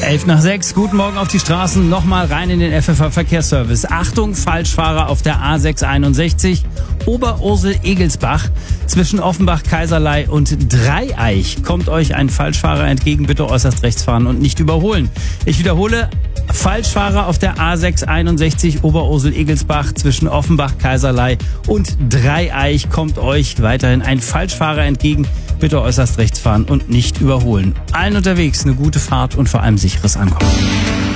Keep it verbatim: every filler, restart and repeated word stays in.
elf nach sechs, guten Morgen auf die Straßen, nochmal rein in den F F H-Verkehrsservice. Achtung, Falschfahrer auf der A sechs einundsechzig, Oberursel-Egelsbach. Zwischen Offenbach, Kaiserlei und Dreieich kommt euch ein Falschfahrer entgegen. Bitte äußerst rechts fahren und nicht überholen. Ich wiederhole, Falschfahrer auf der A sechs einundsechzig, Oberursel-Egelsbach. Zwischen Offenbach, Kaiserlei und Dreieich kommt euch weiterhin ein Falschfahrer entgegen. Bitte äußerst rechts fahren und nicht überholen. Allen unterwegs eine gute Fahrt und vor allem sicheres Ankommen.